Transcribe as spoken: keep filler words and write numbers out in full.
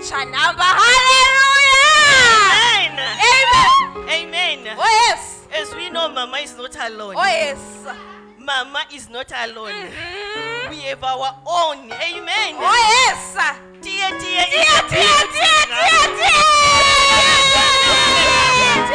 picture number. Hallelujah. Amen. Amen. Amen. Oh yes. As we know, Mama is not alone. Oh yes. Mama is not alone. Mhm. We have our own. Amen. Oh